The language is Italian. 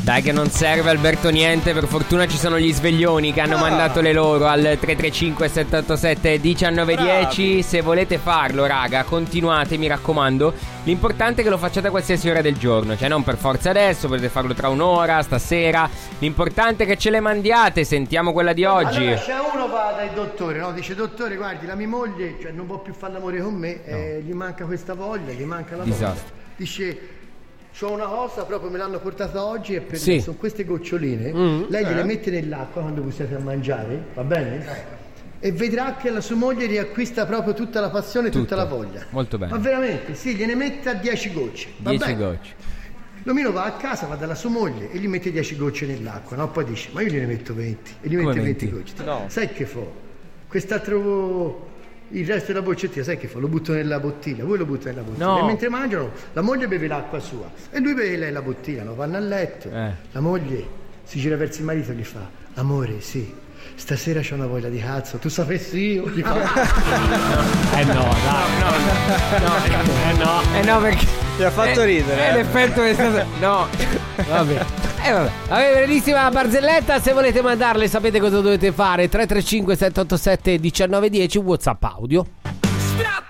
Dai che non serve Alberto niente, per fortuna ci sono gli sveglioni che hanno mandato le loro al 335 787 1910. Se volete farlo raga, continuate, mi raccomando. L'importante è che lo facciate a qualsiasi ora del giorno, cioè non per forza adesso, potete farlo tra un'ora, stasera. L'importante è che ce le mandiate, sentiamo quella di oggi. Allora c'è uno va dal dottore, no? Dice dottore guardi la mia moglie non può più fare l'amore con me, gli manca questa voglia, gli manca la voglia. Dice c'ho una cosa, proprio me l'hanno portata oggi e per me sono queste goccioline, lei gliele mette nell'acqua quando voi siete a mangiare, va bene? E vedrà che la sua moglie riacquista proprio tutta la passione e tutta la voglia. Molto bene. Ma veramente, sì, gliene mette a 10 gocce. 10 gocce. L'omino va a casa, va dalla sua moglie e gli mette 10 gocce nell'acqua, no? Poi dice, ma io gliene metto 20 e gli mette 20 gocce. No. Sai che fa? Quest'altro, il resto della boccettina, sai che fa? Lo butto nella bottiglia, voi lo buttate nella bottiglia. No. E mentre mangiano, la moglie beve l'acqua sua e lui beve lei la bottiglia, no? Vanno a letto. La moglie si gira verso il marito e gli fa, amore, sì, stasera c'ho una voglia di cazzo, tu sapessi io? Gli fa... no perché ti ha fatto ridere. L'effetto è stato... No. Vabbè. Vabbè, bellissima barzelletta. Se volete mandarle sapete cosa dovete fare. 335 787 1910, WhatsApp audio.